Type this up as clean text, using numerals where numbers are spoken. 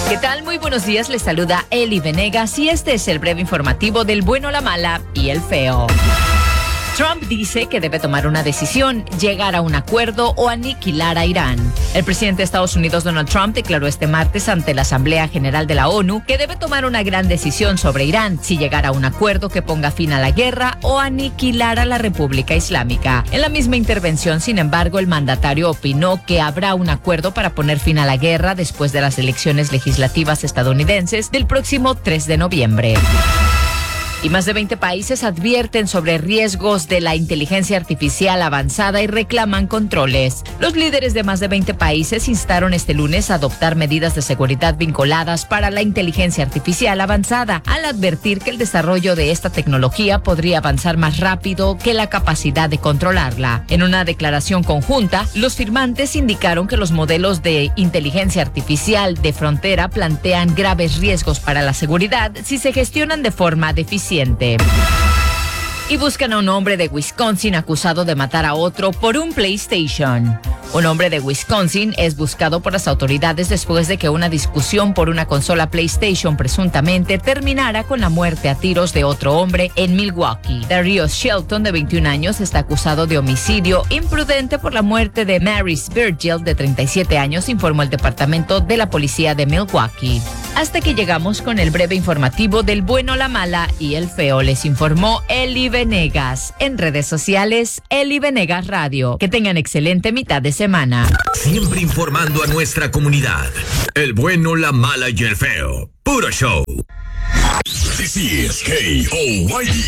¿Qué tal? Muy buenos días, les saluda Eli Venegas y este es el breve informativo del bueno, la mala y el feo. Trump dice que debe tomar una decisión, llegar a un acuerdo o aniquilar a Irán. El presidente de Estados Unidos, Donald Trump, declaró este martes ante la Asamblea General de la ONU que debe tomar una gran decisión sobre Irán, si llegar a un acuerdo que ponga fin a la guerra o aniquilar a la República Islámica. En la misma intervención, sin embargo, el mandatario opinó que habrá un acuerdo para poner fin a la guerra después de las elecciones legislativas estadounidenses del próximo 3 de noviembre. Y más de 20 países advierten sobre riesgos de la inteligencia artificial avanzada y reclaman controles. Los líderes de más de 20 países instaron este lunes a adoptar medidas de seguridad vinculadas para la inteligencia artificial avanzada, al advertir que el desarrollo de esta tecnología podría avanzar más rápido que la capacidad de controlarla. En una declaración conjunta, los firmantes indicaron que los modelos de inteligencia artificial de frontera plantean graves riesgos para la seguridad si se gestionan de forma deficiente. Y buscan a un hombre de Wisconsin acusado de matar a otro por un PlayStation. Un hombre de Wisconsin es buscado por las autoridades después de que una discusión por una consola PlayStation presuntamente terminara con la muerte a tiros de otro hombre en Milwaukee. Darius Shelton, de 21 años, está acusado de homicidio imprudente por la muerte de Maurice Virgil, de 37 años, informó el departamento de la policía de Milwaukee. Hasta que llegamos con el breve informativo del bueno, la mala y el feo. Les informó Eli Venegas. En redes sociales, Eli Venegas Radio. Que tengan excelente mitad de semana. Siempre informando a nuestra comunidad. El bueno, la mala y el feo. Puro show. This is KOYD